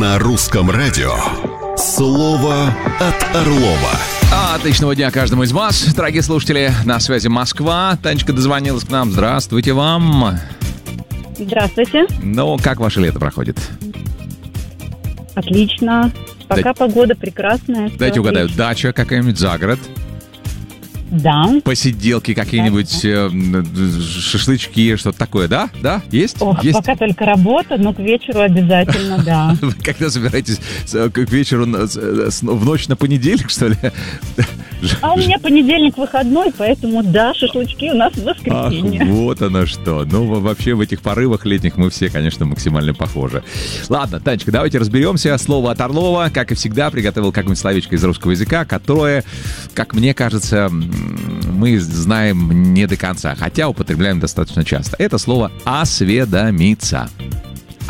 На русском радио слово от Орлова. Отличного дня каждому из вас, дорогие слушатели. На связи Москва. Танечка дозвонилась к нам. Здравствуйте вам. Здравствуйте. Ну, как ваше лето проходит? Отлично. Пока погода прекрасная. Дайте угадаю, дача какая-нибудь за город? Да. Посиделки какие-нибудь, шашлычки, что-то такое, да? Да? Есть? Ох, Есть? пока только работа, но к вечеру обязательно, да. Вы когда собираетесь к вечеру в ночь на понедельник, что ли? А у меня понедельник выходной, поэтому да, шашлычки у нас в воскресенье. Ах, вот оно что. Ну, вообще в этих порывах летних мы все, конечно, максимально похожи. Ладно, Танечка, давайте разберемся. Слово от Орлова, как и всегда, приготовил какое-нибудь словечко из русского языка, которое, как мне кажется, мы знаем не до конца, хотя употребляем достаточно часто. Это слово «осведомиться».